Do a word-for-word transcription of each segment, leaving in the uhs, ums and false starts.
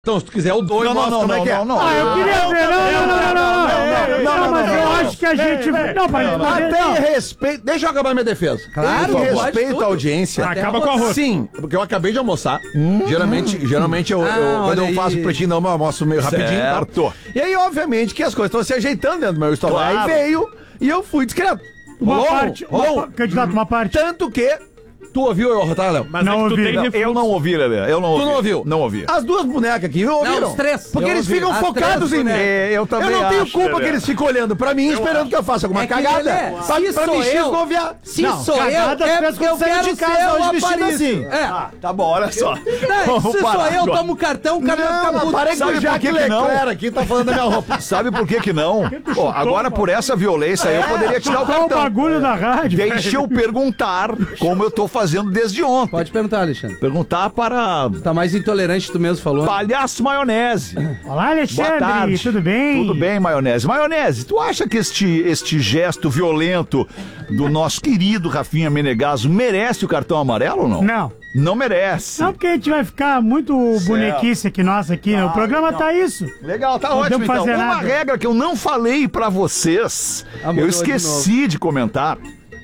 Então, se tu quiser o dois, não, não, não, como é que é. não, não, Ah, eu queria ver. Não, não, não, não, não, não, mas eu acho que a gente... Não, mas tem respeito... Deixa eu acabar minha defesa. Claro, tem pode respeito tudo. à audiência. Acaba com a roça. Sim, porque eu acabei de almoçar. Geralmente, geralmente eu, eu- Ah, quando olha eu faço aí. pretinho, não, eu almoço meio rapidinho. Certo. Tá? E aí, obviamente, que as coisas estão se ajeitando dentro do meu estômago. Claro. Aí veio e eu fui discreto. Uma Rolou? parte, uma Rolou? pa- candidato, uma parte. Tanto que... Tu ouviu eu arrotar, Léo? Mas Não é que tu ouvi. tem Não, refluxo. Eu não ouvi, Lelê. Eu não ouvi. Tu não ouviu? Não ouvi. As duas bonecas aqui ouviram? Não, os três. Porque Eu eles ouvi. ficam As focados três em mim. bonecas. É, eu também Eu não tenho acho, culpa Lelê. que eles ficam olhando pra mim, esperando que eu faça alguma É que, cagada. Lelê, pra, se pra sou me eu- xisnoviar. Se Não, sou eu, cagada é fez porque eu quando saiu quero de casa ser hoje o vestido Aparício. assim. É. Tá bom, olha só. Não, Vamos se sou parar eu, agora. tomo cartão, o cara vai Não, ficar mas puto. parei que Sabe o por Jack que que não? Leclerc aqui tá falando da minha roupa. Sabe por que que não? Ó, agora por essa violência aí eu poderia tirar o Qual o cartão. bagulho da rádio? Deixa eu perguntar, como eu tô fazendo desde ontem. Pode perguntar, Alexandre. Perguntar para Tá mais intolerante que tu mesmo falou. Palhaço Maionese. Olá, Boa Alexandre, tarde. tudo bem? Tudo bem, Maionese. Maionese, tu acha que este, este gesto violento do nosso querido Rafinha Menegaso merece o cartão amarelo ou não? Não. Não merece. Não, porque a gente vai ficar muito bonequice aqui, nossa, aqui. O programa tá isso. Legal, tá Não ótimo podemos então. fazer Uma nada. regra que eu não falei pra vocês, Ah, mudou eu de esqueci de, comentar.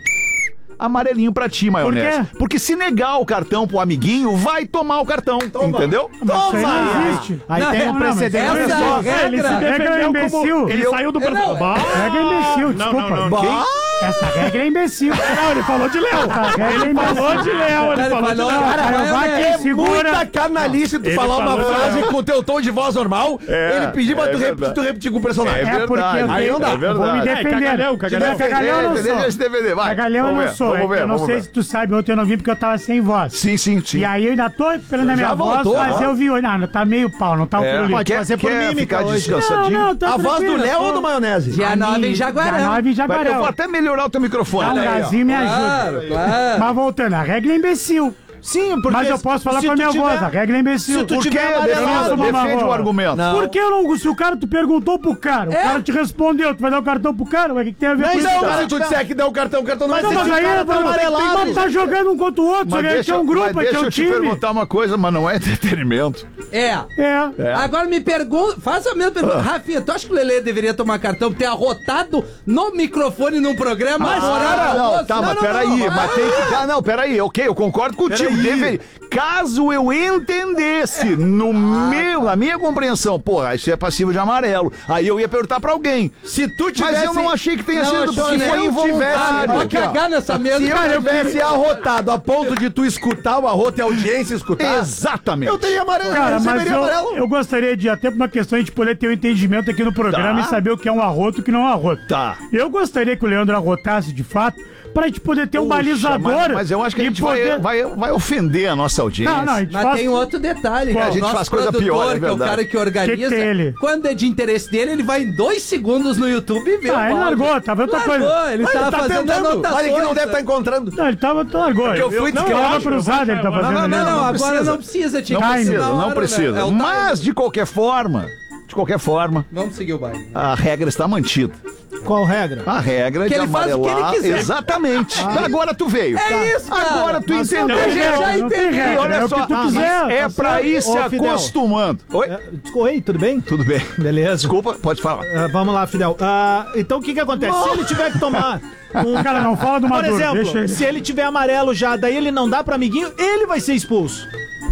Amarelinho pra ti, Maionese. quê? Porque se negar o cartão pro amiguinho, vai tomar o cartão, entendeu? Mas isso aí não existe. Aí Não, tem é- um precedente. essa Olha é só. a regra. Ele se regra é Defendeu como- imbecil. Ele Eu- saiu do programa. Não, Bah. Regra é imbecil, Não, desculpa. não, não. Quem? Essa regra é imbecil. Não, ele falou de Léo. Essa regra é Ele falou imbecil. de Léo. Ele Ele falou de falou- Léo. Cara, Rafael vai é quem segura. Muita canalice tu Ele falar uma falou- frase com o teu tom de voz normal, É, ele pedir pra é tu, repetir, verdade. tu repetir com o personagem. É É porque eu verdade, aí não dá. é eu vou me verdade. É, defender. cagalhão, cagalhão. Não, cagalhão eu não Deixa sou. esse D V D, vai. Cagalhão eu Vamos não ver, sou. Vamos ver, Eu não vamos sei ver. se tu sabe, ontem eu não vim porque eu tava sem voz. Sim, sim, sim. E aí eu ainda tô esperando a minha Já voz, voltou, mas ó. eu vi hoje. Ah, não, tá meio pau, não tá o É, pirulito. quer, fazer por quer mímica ficar hoje. Não, descansadinho? não, tá A voz do tranquilo, Léo tô- ou do Maionese? Dia nove em Dia Jaguarão. nove em Vai, eu Jaguarão. vou até melhorar o teu microfone. Dá um Olha aí, ó. gazinho, me ajuda. Claro, claro. Mas voltando, a regra é imbecil. Sim, porque... Mas eu posso falar se com a tu minha tiver- voz, a regra é imbecil. se tu Por que? tiver amarelado, Defenda, mamãe. defende o argumento. Não. Por que eu não... Se o cara, tu perguntou pro cara, o É. cara te respondeu, tu vai dar o cartão pro cara, ué, o que, que tem a ver com Mas isso? não, Então, se tu disser que deu o cartão, o cartão não vai Não, ser mas de aí cara, é tá amarelado. mas tá jogando um contra o outro, Mas só que deixa, é um grupo, mas aqui deixa é um eu te time. perguntar uma coisa, mas não é entretenimento. É. É. Agora me pergunta, faça a mesma pergunta. Rafinha, tu acha que o Lelê deveria tomar cartão por ter arrotado no microfone num programa? Mas, horário cara, do não, almoço? tá, mas peraí, mas tem que... Ah, não, peraí, ok, eu concordo contigo, deveria. Caso eu entendesse, no meu, na minha compreensão, porra, isso é passivo de amarelo, aí eu ia perguntar pra alguém. Se tu tivesse... Mas eu não achei que tenha Não, sido, achou, porque né? foi Eu involuntário. Vou cagar nessa mesa. Se eu tivesse arrotado a ponto de tu escutar o arroto e a audiência escutar, Exatamente. eu teria amarelo. Cara, eu mas receberia eu, amarelo. eu gostaria de, até por uma questão de poder ter um entendimento aqui no programa Tá. e saber o que é um arroto e o que não é um arroto. Tá. Eu gostaria que o Leandro arrotasse de fato, pra gente poder ter um Puxa, balizador. Mas, mas eu acho que a e gente poder... vai, vai, vai ofender a nossa audiência. Não, não, a gente Mas faz... tem um outro detalhe, Qual? cara. A gente Nosso faz coisa produtor, pior, é que é o verdade. cara que organiza. Que que tem ele? Quando é de interesse dele, ele vai em dois segundos no YouTube e vê Ah, o ele áudio. largou, tá vendo outra Largou, coisa? ele Mas tava ele tá fazendo tentando. anotações. Olha que não deve estar encontrando. Não, ele tava, tá, largou. Porque eu fui não, discreto. tava cruzado, ele tá fazendo. Não, não, ali. não, não agora precisa. não precisa, tinha Não que precisa, ser na hora, não né? precisa. É o Mas, de qualquer forma, de qualquer forma, Vamos seguir o baile. a regra está mantida. Qual regra? A regra Que de ele faz o que ele amarelar. quiser. Exatamente. Agora tu veio. É isso, cara. Agora tu Mas entendeu. não tem já regra, não tem entendi. E regra, é olha o só, que tu ah, quiser. é tá pra certo? ir se Ô, Fidel. acostumando. Oi? É, Oi, tudo bem? Tudo bem. Beleza. Desculpa, pode falar. Ah, vamos lá, Fidel. Ah, então o que que acontece? Se ele tiver que tomar um... Cara, não fala do Por Maduro, exemplo, deixa ele. se ele tiver amarelo já, daí ele não dá pro amiguinho, ele vai ser expulso.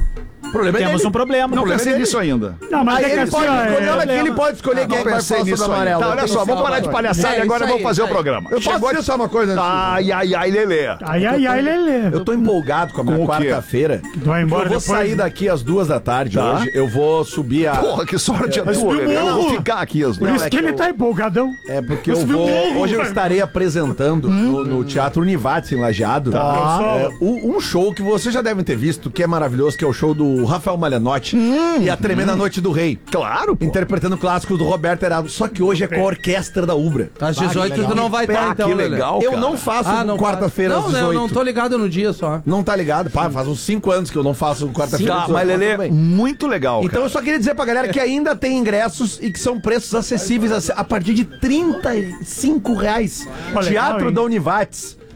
O problema é Temos dele. um problema. Não problema pensei é nisso ainda. Não, mas Aí é que ele assim, pode ó, escolher, é- olha que ele pode escolher quem Não é que vai pensei falar nisso sobre o ainda. amarelo. Tá, olha Tem só, que vamos ser parar de uma- palhaçada É, e agora isso vamos aí, fazer o isso aí. programa. Eu posso Chegou dizer só uma coisa antes. Ai, ai, ai, Lelê. Ai, ai, ai, Lelê. Eu tô empolgado com a minha Com o quê? quarta-feira. Tu vai embora Eu vou depois? sair daqui às duas da tarde Tá. hoje. Eu vou subir a... Porra, que sorte a tua, Lelê. Eu vou ficar aqui as Por duas. isso é que que ele eu- tá empolgadão. É porque eu subiu vou... um morro, Hoje eu velho. estarei apresentando no, no Teatro Univates, em Lajeado, Tá. é, um um show que vocês já devem ter visto, que é maravilhoso, que é o show do Rafael Malenotti e a Tremenda Noite do Rei. Claro, pô. Interpretando clássicos do Roberto Erasmo. Só que hoje é com a orquestra da Ubra. Às dezoito tu não vai estar, Ah, então, que Lelê. legal, Eu cara. não faço Ah, não quarta-feira às Não, não, dezoito. não tô ligado no dia só. Não tá ligado? Pá, faz uns cinco anos que eu não faço quarta-feira. Tá, às dezoito, mas Lelê, tudo bem. muito legal, Então eu cara. só queria dizer pra galera que ainda tem ingressos e que são preços acessíveis a, a partir de trinta e cinco reais. Pô, legal, Teatro hein? da Univates.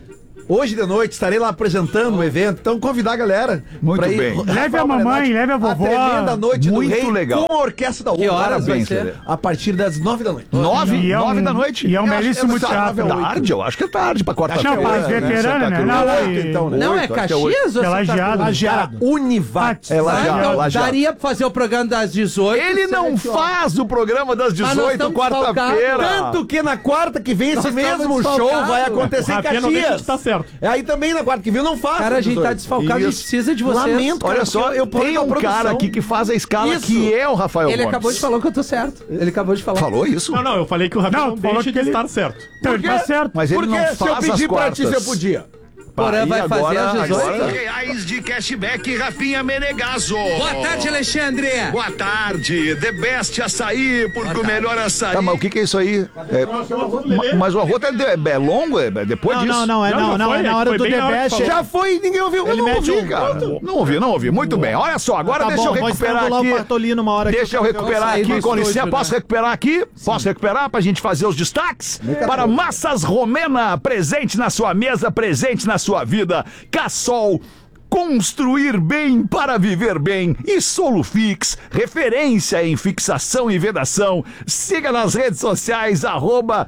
Hoje de noite estarei lá apresentando o evento, então convidar a galera. Muito pra ir- bem. Rafael Leve a mamãe, Malenotti, leve a vovó. tremenda noite Muito do rei legal. com a orquestra da U. Que horas vai Parabéns, ser? Lelê. A partir das nove da noite. Nove? E é Nove um- da noite? E é um Eu acho- belíssimo eu não sei, teatro. Tarde, eu acho que é tarde pra Não, quarta-feira. para as né? veteranas, Santa né? Cruz. Não, Oito, e- então, né? Não, é Oito, acho que é oito. Caxias ou É lajeado. Lajeado. Univac. É lajeado, Então, lajeado. daria pra fazer o programa das dezoito. Ele não sete horas. faz o programa das nós dezoito, estamos quarta-feira. Tanto que na quarta que vem esse Nós mesmo estamos show desfalcados. vai acontecer em Rafinha não deixa Caxias. de tá certo. É aí também na quarta que vem não faz. Cara, a gente tá desfalcado, a gente Isso. precisa de vocês. Lamento, Olha cara, só, porque eu ponho tem na um produção. cara aqui que faz a escala Isso. que é o Rafael Ele Gomes. acabou de falar que eu tô certo. Ele acabou de falar. Falou isso? Não, não, eu falei que o Rafinha Não, não, tu falou deixa que de ele- estar certo. Então, ele tá certo. Mas ele Porque não se eu faz as pedir pra ti, quartas. você podia. Porã vai agora- fazer às dezoito. agora- reais de cashback Rafinha Menegaso. Boa tarde, Alexandre. Boa tarde. The Best Açaí, porque o melhor açaí. Tá, mas o que que é isso aí? É- Ma- mas o arroto é, de- é longo? É depois Não, disso? não, não, é, Não, não, já não, foi, é na hora foi do bem na hora que The Best. falou. Já foi e ninguém ouviu. Eu Ele não mete ouvi, um- cara. Não ouvi, não ouvi. Muito bem. Olha só, agora Tá deixa bom, eu vou recuperar estrangular aqui. o Bartolino uma hora. Deixa eu recuperar sair aqui, do com licença. estúdio, Posso né? recuperar aqui? Posso recuperar pra gente fazer os destaques? Para Massas Romena, presente na sua mesa, presente na sua vida. Cassol, construir bem para viver bem. E Solufix, referência em fixação e vedação. Siga nas redes sociais, arroba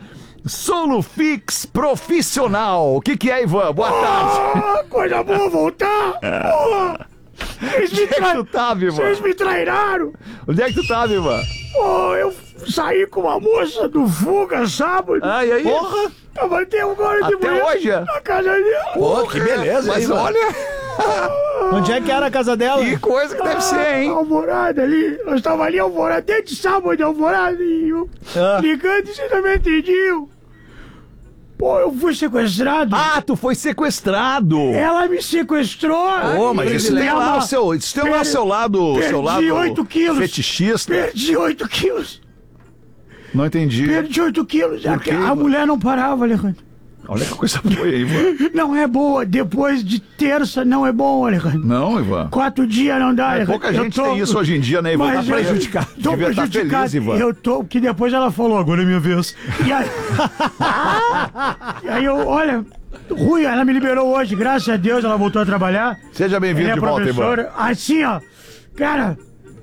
Solufix Profissional. O que que é, Ivan? Boa tarde. Ah, coisa boa voltar. Porra. Vocês me, Onde é que tra... tu tá, Ivan? Vocês me trairaram. Onde é que tu tá, Ivan? Pô, eu saí com uma moça do Fuga sábado. Ah, e aí? Porra. Tava até agora de Até manhã hoje? na casa dela. Pô, que beleza. Mas hein, mano? olha, Onde é que era a casa dela? que coisa que deve ser, hein? Alvorada ali. Nós estávamos ali, Alvorada, até de sábado de Alvorada. E eu ligando e você não me entendiam. Pô, eu fui sequestrado. Ah, tu foi sequestrado. Ela me sequestrou. Pô, mas isso tem lá o seu, isso tem lá o seu lado, Perdi seu lado oito quilos. fetichista. Perdi oito quilos. Não entendi. Perdi oito quilos. A, quê, a Ivan? mulher não parava, Alejandro. Olha que coisa boa aí, Ivan. Não é boa. Depois de terça não é bom, Alejandro. Não, Ivan. Quatro dias não dá, É, Alejandro. pouca Eu gente tô- tem isso hoje em dia, né, Ivan? Mas Tá eu- prejudicado. Tô Devia estar prejudicado. feliz, Ivan. Eu tô, que depois ela falou, agora é minha vez. E aí, e aí eu, olha, Rui, ela me liberou hoje, graças a Deus, ela voltou a trabalhar. Seja bem-vindo Ela é de volta, Ivan. professora. Assim, ó, cara,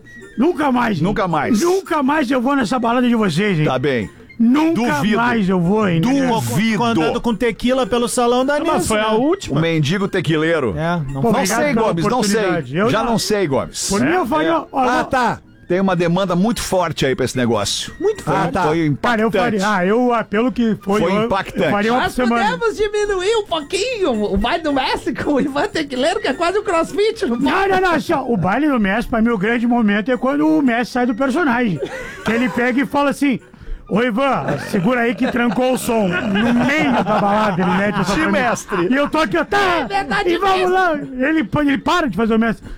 nunca mais. Nunca mais. Nunca mais eu vou nessa balada de vocês, hein? Tá bem. Nunca duvido. mais eu vou, hein? Duvido. Andando com tequila pelo salão da Mas Nessa. foi a O última. mendigo tequileiro. É, não Pô, Não obrigado sei, pela Gomes, não sei. oportunidade. Eu Já já- não sei, Gomes. Por mim eu faria, ó, Ah, ó, tá. Tem uma demanda muito forte aí pra esse negócio. Muito Ah, forte. tá. Foi Cara, eu impactante. faria. Ah, eu, ah, pelo que foi. Foi eu, impactante. Eu faria uma Nós semana. podemos diminuir um pouquinho o baile do México, o Ivan Tequileiro, que é quase um crossfit. Não pode? Não, não, não, assim, ó, o baile do Messi, pra mim, o grande momento é quando o Messi sai do personagem. Que ele pega e fala assim: ô Ivan, segura aí que trancou o som. No meio da balada, ele mete essa Sim, pra mim. mestre. E eu tô aqui, ó, tá. É verdade e vamos mesmo. lá. Ele, ele para de fazer o Messi.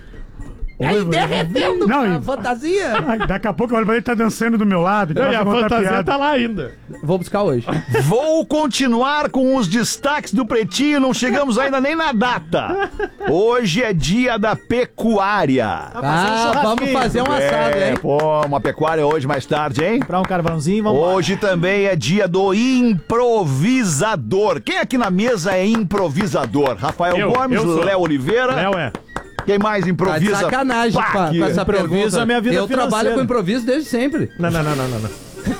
Aí derretendo Não, com a e- fantasia. Ai, daqui a pouco eu olho pra ele, tá dançando do meu lado. Não, e a começa contar fantasia piada. tá lá ainda. Vou buscar hoje. Vou continuar com os destaques do Pretinho, não chegamos ainda nem na data. Hoje é dia da pecuária. Ah, vamos fazer um assado, É, hein? pô, uma pecuária hoje mais tarde, hein? Comprar um carvãozinho, vamos lá. Hoje também é dia do improvisador. Quem aqui na mesa é improvisador? Rafael Eu, Gomes, eu sou. Léo Oliveira. Léo é. Quem mais Tá de improvisa? sacanagem Pá, com, a- que- com essa Improvisa pergunta. a minha vida Eu trabalho financeira. com improviso desde sempre. Não, não, não, não, não. não.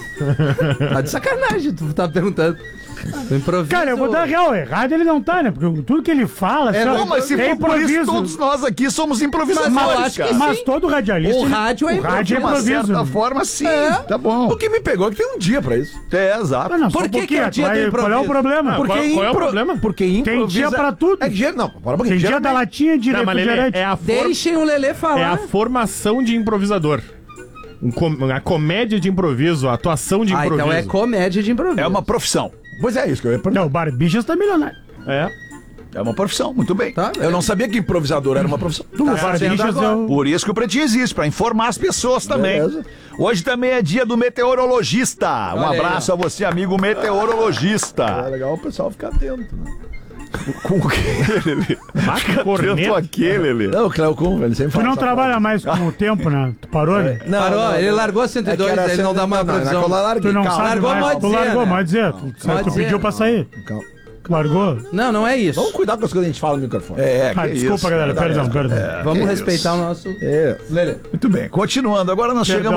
Tá de sacanagem, tu tá perguntando. O improviso... Cara, eu vou dar real. Errado ele não tá, né? Porque tudo que ele fala. É, só- Não, mas se é for por isso, improviso. todos nós aqui somos improvisadores, Mas eu acho que cara. Mas sim. todo radialista. O ele- rádio é o rádio De é uma improviso. certa forma, sim. É. Tá bom. O que me pegou é que tem um dia pra isso. É, exato. Ah, não, só Por um que que é o pouquinho, dia do vai- Qual é o improviso? problema? Ah, qual- qual é o problema? Porque improvisa... Tem dia pra tudo. É que dia... Não, para um pouquinho. Tem dia da geralmente- latinha de Não, mas Lelê, refrigerante. é a, for- Deixem o Lelê é falar. a formação de improvisador. Um com- a comédia de improviso, a atuação de Ah, improviso. então é comédia de improviso. É uma profissão. Pois é isso que eu ia perguntar. Não, o Barbixas tá milionário. É. É uma profissão, muito bem. Tá? Eu não sabia que improvisador era uma profissão. Tu, o Barbixas é o... Por isso que o Pretinho existe, pra informar as pessoas também. Beleza. Hoje também é dia do meteorologista. Um Olha aí, abraço a você, amigo meteorologista. É legal o pessoal ficar atento, né? Com o que, Lelê? Vaca Tanto corneta. aqui, Lelê. Não, o Cléo Kuhn, ele sempre Tu fala não essa trabalha frase. mais com o tempo, né? Tu parou, né? Não, Parou, não, ele não. largou cento e É que dois, era ele não cento- dá mais não, previsão. naquela eu larguei, Tu não calma, sabe largou, mais. pode Tu dizer, largou, né? pode dizer. Tu, Pode tu dizer. pediu pra sair. calma. Largou? Não, não é isso. Vamos cuidar com as coisas que a gente fala no microfone. É, Ah, que desculpa, isso, galera. cara. Perdão, perdão. É, Vamos que respeitar isso. o nosso... É. Lelê. Muito bem, continuando. Agora nós Perdão,